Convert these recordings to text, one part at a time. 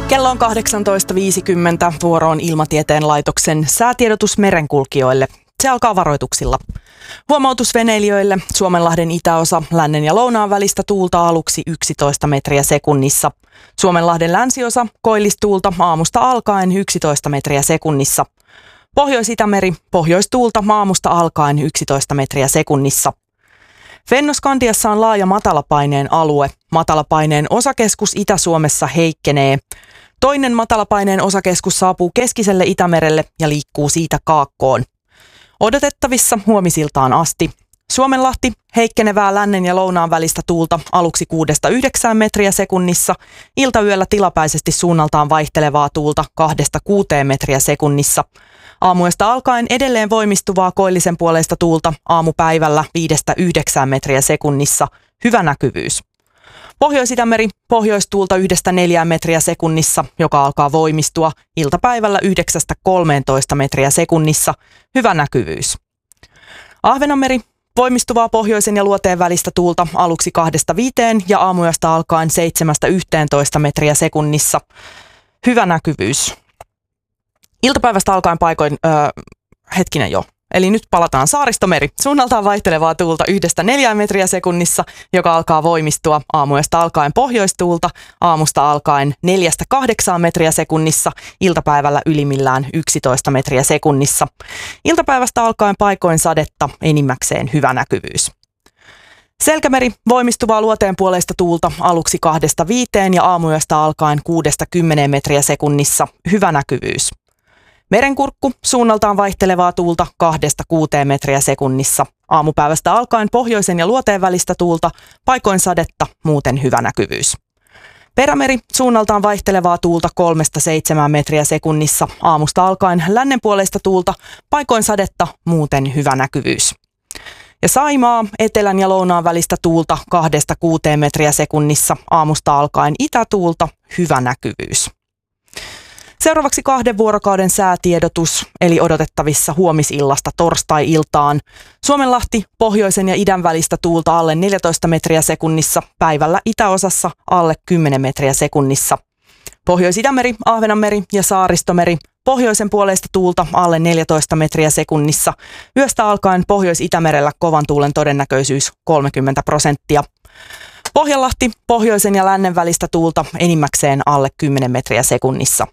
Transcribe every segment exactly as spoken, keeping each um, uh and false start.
Kello on kahdeksantoista viisikymmentä, vuoroon Ilmatieteen laitoksen säätiedotus merenkulkijoille. Se alkaa varoituksilla. Huomautus veneilijöille: Suomenlahden itäosa, lännen ja lounaan välistä tuulta aluksi yksitoista metriä sekunnissa. Suomenlahden länsiosa, koillistuulta aamusta alkaen yksitoista metriä sekunnissa. Pohjois-Itämeri, pohjoistuulta aamusta alkaen yksitoista metriä sekunnissa. Fennoskandiassa on laaja matalapaineen alue. Matalapaineen osakeskus Itä-Suomessa heikkenee. Toinen matalapaineen osakeskus saapuu keskiselle Itämerelle ja liikkuu siitä kaakkoon. Odotettavissa huomisiltaan asti. Suomenlahti, heikkenevää lännen ja lounaan välistä tuulta aluksi kuudesta yhdeksään metriä sekunnissa. Iltayöllä tilapäisesti suunnaltaan vaihtelevaa tuulta kahdesta kuuteen metriä sekunnissa. Aamuyöstä alkaen edelleen voimistuvaa koillisen puoleista tuulta aamupäivällä viidestä yhdeksään metriä sekunnissa. Hyvä näkyvyys. Pohjois-Itämeri, pohjoistuulta yhdestä neljään metriä sekunnissa, joka alkaa voimistua. Iltapäivällä yhdeksästä kolmeentoista metriä sekunnissa. Hyvä näkyvyys. Ahvenanmeri, voimistuvaa pohjoisen ja luoteen välistä tuulta aluksi kahdesta viiteen ja aamuyöstä alkaen seitsemästä yhteentoista metriä sekunnissa. Hyvä näkyvyys. Iltapäivästä alkaen paikoin, öö, hetkinen jo, eli nyt palataan Saaristomeri. Suunnaltaan vaihtelevaa tuulta yhdestä neljään metriä sekunnissa, joka alkaa voimistua aamuyöstä alkaen pohjoistuulta, aamusta alkaen neljästä kahdeksaan metriä sekunnissa, iltapäivällä ylimmillään yksitoista metriä sekunnissa. Iltapäivästä alkaen paikoin sadetta, enimmäkseen hyvä näkyvyys. Selkämeri, voimistuvaa luoteen puoleista tuulta aluksi kahdesta viiteen ja aamuyöstä alkaen kuudesta kymmeneen metriä sekunnissa, hyvä näkyvyys. Merenkurkku, suunnaltaan vaihtelevaa tuulta kahdesta kuuteen metriä sekunnissa. Aamupäivästä alkaen pohjoisen ja luoteen välistä tuulta, paikoin sadetta, muuten hyvä näkyvyys. Perämeri, suunnaltaan vaihtelevaa tuulta kolmesta seitsemään metriä sekunnissa. Aamusta alkaen lännenpuoleista tuulta, paikoin sadetta, muuten hyvä näkyvyys. Ja Saimaa, etelän ja lounaan välistä tuulta kahdesta kuuteen metriä sekunnissa. Aamusta alkaen itätuulta, hyvä näkyvyys. Seuraavaksi kahden vuorokauden säätiedotus, eli odotettavissa huomisillasta torstai-iltaan. Suomenlahti, pohjoisen ja idän välistä tuulta alle neljätoista metriä sekunnissa, päivällä itäosassa alle kymmenen metriä sekunnissa. Pohjois-Itämeri, Ahvenanmeri ja Saaristomeri, pohjoisen puoleista tuulta alle neljätoista metriä sekunnissa. Yöstä alkaen Pohjois-Itämerellä kovan tuulen todennäköisyys kolmekymmentä prosenttia. Pohjanlahti, pohjoisen ja lännen välistä tuulta enimmäkseen alle kymmenen metriä sekunnissa.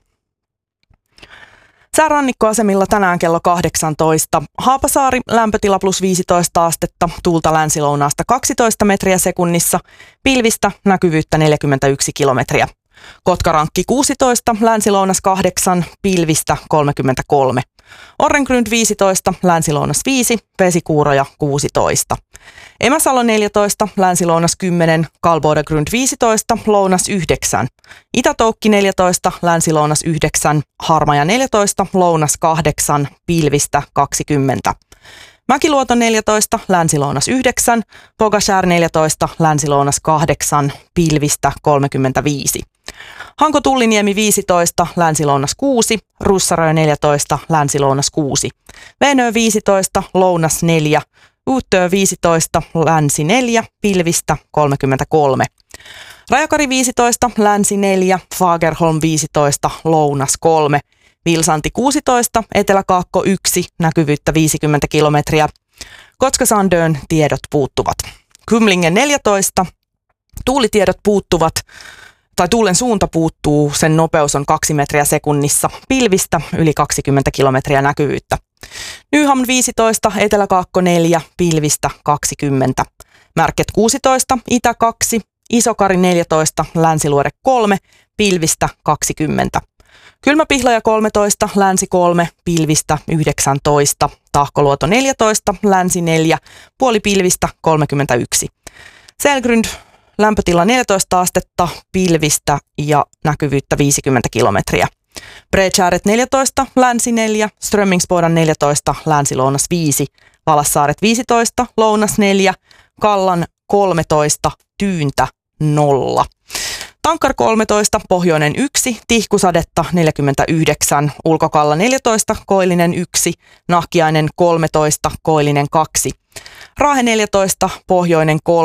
Säärannikkoasemilla tänään kello kahdeksantoista. Haapasaari, lämpötila plus viisitoista astetta, tuulta länsilounaasta kaksitoista metriä sekunnissa, pilvistä, näkyvyyttä neljäkymmentäyksi kilometriä. Kotkarankki kuusitoista, länsilounas kahdeksan, pilvistä kolmekymmentäkolme. Orrengrund viisitoista, länsilounas viisi, vesikuuroja kuusitoista. Emäsalo neljätoista, länsilounas kymmenen, Kalbodegrund viisitoista, lounas yhdeksän. Itätoukki neljätoista, länsilounas yhdeksän, Harmaja neljätoista, lounas kahdeksan, pilvistä kaksikymmentä. Mäkiluoto neljätoista, länsilounas yhdeksän, Pogashär neljätoista, länsilounas kahdeksan, pilvistä kolmekymmentäviisi. Hanko-Tulliniemi viisitoista, länsilounas kuusi, Russarö neljätoista, länsilounas kuusi. Veenö viisitoista, lounas neljä, Uuttöö viisitoista, länsi neljä, pilvistä kolmekymmentäkolme. Rajakari viisitoista, länsi neljä, Fagerholm viisitoista, lounas kolme. Vilsanti kuusitoista, Etelä-Kaakko yksi, näkyvyyttä viisikymmentä kilometriä. Kotka-Sandön tiedot puuttuvat. Kymlingen neljätoista, tuulitiedot puuttuvat, tai tuulen suunta puuttuu, sen nopeus on kaksi metriä sekunnissa, pilvistä yli kaksikymmentä kilometriä näkyvyyttä. Nyhamn viisitoista, Etelä-Kaakko neljä, pilvistä kaksikymmentä. Märket kuusitoista, Itä kaksi, Isokari neljätoista, Länsiluode kolme, pilvistä kaksikymmentä. Kylmäpihlaja kolmetoista, länsi kolme, pilvistä yhdeksäntoista. Tahkoluoto neljätoista, länsi neljä, puoli pilvistä kolmekymmentäyksi. Selgrund, lämpötila neljätoista astetta, pilvistä ja näkyvyyttä viisikymmentä kilometriä. Bredkäret neljätoista, länsi neljä, Strömmingsbodan neljätoista, länsi-lounas viisi. Valassaaret viisitoista, lounas neljä, Kallan kolmetoista, Tyyntä nolla. Tankkar kolmetoista, pohjoinen yksi, Tihkusadetta neljäkymmentäyhdeksän, Ulkokalla neljätoista, Koillinen yksi, Nahkiainen kolmetoista, Koillinen kaksi. Raahe neljätoista, pohjoinen kolme,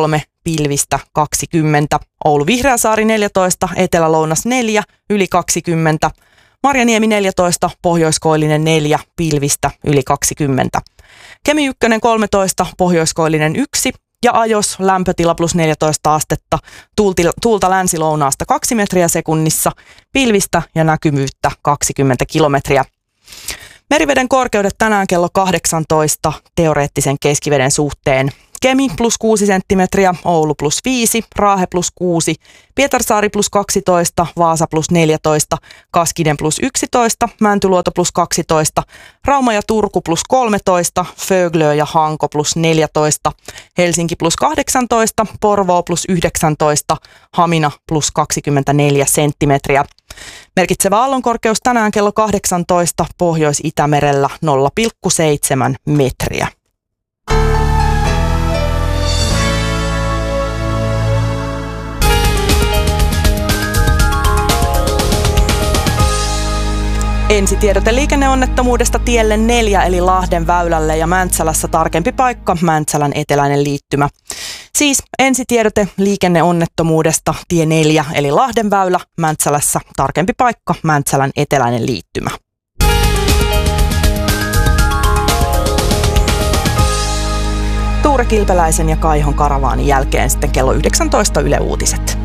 pilvistä kaksikymmentä. Oulu Vihreäsaari neljätoista, Etelä-Lounas neljä, yli kaksikymmentä. Marjaniemi neljätoista, Pohjoiskoillinen neljä, pilvistä yli kaksikymmentä. Kemi ykkönen kolmetoista, Pohjoiskoillinen yksi ja Ajos lämpötila plus neljätoista astetta, tuulti, tuulta länsi-lounaasta kaksi metriä sekunnissa, pilvistä ja näkymyyttä kaksikymmentä kilometriä. Meriveden korkeudet tänään kello kahdeksantoista teoreettisen keskiveden suhteen. Kemi plus kuusi senttimetriä, Oulu plus viisi, Raahe plus kuusi, Pietarsaari plus kaksitoista, Vaasa plus neljätoista, Kaskinen plus yksitoista, Mäntyluoto plus kaksitoista, Rauma ja Turku plus kolmetoista, Föglö ja Hanko plus neljätoista, Helsinki plus kahdeksantoista, Porvoo plus yhdeksäntoista, Hamina plus kaksikymmentäneljä senttimetriä. Merkitsevä aallonkorkeus tänään kello kahdeksantoista Pohjois-Itämerellä nolla pilkku seitsemän metriä. Ensitiedote liikenneonnettomuudesta tielle neljä eli Lahden väylälle ja Mäntsälässä tarkempi paikka Mäntsälän eteläinen liittymä. Siis ensitiedote liikenneonnettomuudesta tie neljä eli Lahden väylä, Mäntsälässä tarkempi paikka Mäntsälän eteläinen liittymä. Tuure Kilpeläisen ja Kaihon karavaanin jälkeen sitten kello yhdeksäntoista Yle Uutiset.